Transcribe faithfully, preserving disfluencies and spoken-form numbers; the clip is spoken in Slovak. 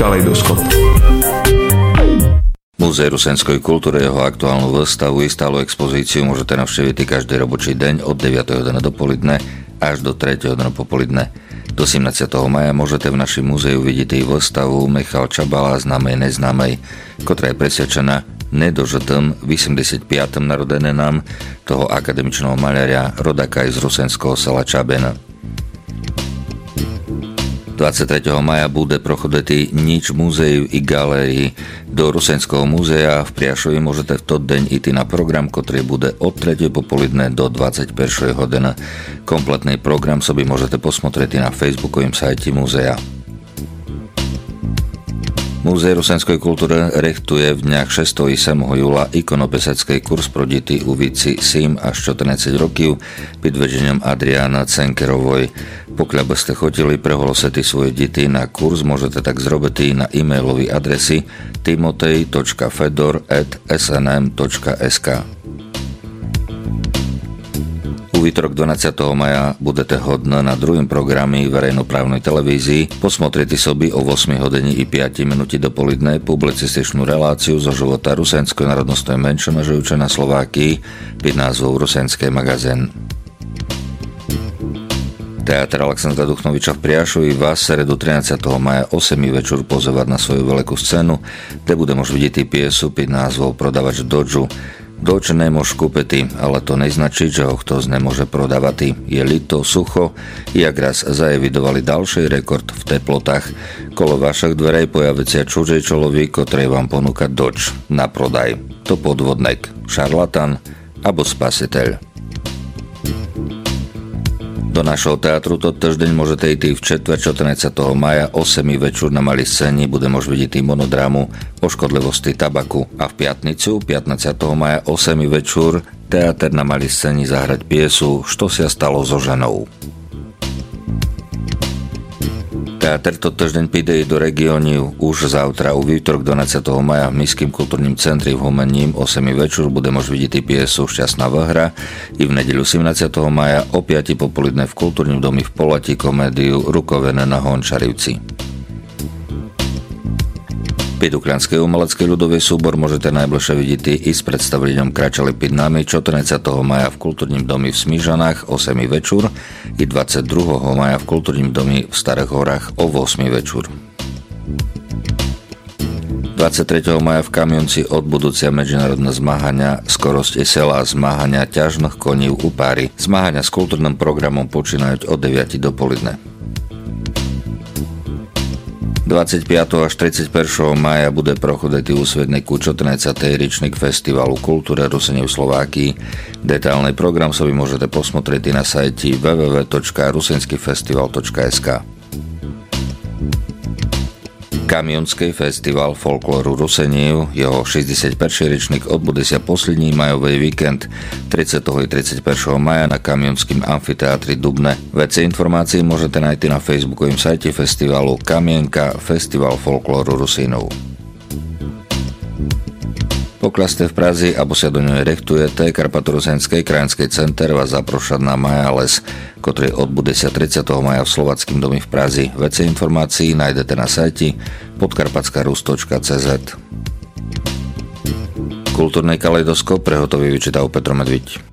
Kaleidoskop. Múzeum rusenskej kultúry, jeho aktuálnu výstavu i stálu expozíciu môžete navštíviť každý robočí deň od deviatej hodiny dopoludne až do tretej hodiny popoludne. Do sedemnásteho maja môžete v našom múzeu vidieť i výstavu Michal Čabala známej neznámej, ktorá je presvedčená nedožitým v osemdesiatpiatom narodeninám toho akademičného maľaria rodáka z rusenského sela Čabena. dvadsiateho tretieho maja bude prochoditi nič múzeju i galérii. Do Rusenského múzea v Priašovi môžete v tot deň ísť na program, ktorý bude od tretej popoludne do dvadsaťjeden hodiny. Kompletný program sobi môžete posmotrieť na facebookovým sajte múzea. Múzeum rusenskej kultúry rechtuje v dňach šiesteho i siedmeho júla ikonopisacký kurz pro deti u výci sedem až štrnásť rokov pod vedením Adriana Cenkerovoj. Pokiaľ by ste chodili prehlosiť svoje deti na kurz, môžete tak zrobiť na e-mailovej adresi timotej bodka fedor at es en em bodka es ká. V útorok dvanásteho maja budete hodné na druhém programe verejnoprávnej televízii posmotrieť sobi o ôsmej hodine i päť minúty dopoludne publicističnú reláciu zo života rusenskej národnostnej menšiny žijúcej na Slovákii pod názvou Rusenský magazín. Teatr Alexandra Duchnoviča v Priašovi vás seredu trinásteho maja o siedmej večer pozývať na svoju veľkú scénu, kde bude môž vidieť piesu pod názvou Prodavač Dodžu. Doč nemôž kúpiť, ale to neznačí, že ho kto nemôže prodávať. Je lito, sucho, jak raz zaevidovali ďalší rekord v teplotách. Kolo vašich dverej pojaví sa čudžej človek, ktorý vám ponúka doč na prodaj. To podvodnek, šarlatán alebo spasiteľ. Do našho teatru to týždeň môžete ísť v četvrť štrnásteho maja o siedmej večer na malej scéne bude môž vidieť monodrámu o škodlivosti tabaku a v piatnicu pätnásteho maja o siedmej večer teatr na malej scéne zahrať piesu Što sa stalo so ženou. Teatr to týždeň príde do regiónu už závtra u výtorok dvanásteho maja v Mestském kultúrnym centri v Humenním o siedmej večer bude môž vidieť piesu Šťastná vhra i v nedeľu sedemnásteho maja o piatej popoludne v kultúrnym domi v Polati komédiu Rukovené na Hončarivci. Uklianský umelecký ľudový súbor môžete najbližšie vidieť i s predstavením Kračali pred nami štrnásteho maja v kultúrnym domi v Smížanách o siedmej večer i dvadsiateho druhého maja v kultúrnym domi v Starých horách o ôsmej večer. dvadsiateho tretieho maja v Kamionci odbudúcia medzinárodné zmáhania Skorosť i sela zmáhania ťažných koní u páry. Zmáhania s kultúrnym programom počínajú od deviatej dopoludne. dvadsiateho piateho až tridsiateho prvého maja bude prochoditi úsvedniku štrnásteho ročník Festivalu kultúry Rusenie v Slovákii. Detailný program sa vy môžete posmotrieť na sajti w w w bodka rusenskyfestival bodka es ká. Kamionský festival folklóru Ruseniev, jeho šesťdesiaty prvý ročník odbude sa posledný majový víkend tridsiateho i tridsiateho prvého maja na Kamionském amfiteátri Dubne. Veci informácií môžete nájsť na facebookovým sajte festivalu Kamienka Festival folklóru Rusínov. Pokiaľ ste v Prazi alebo sa do ňoj rechtujete, Karpatorusenský krajinský center vás zaproša na Majales, ktorý odbude sa tridsiateho maja v Slovackým domi v Prazi. Veci informácií nájdete na sajti podkarpatskarus bodka cé zet. Kultúrny kaleidoskop prehotový vyčítal Petro Medviť.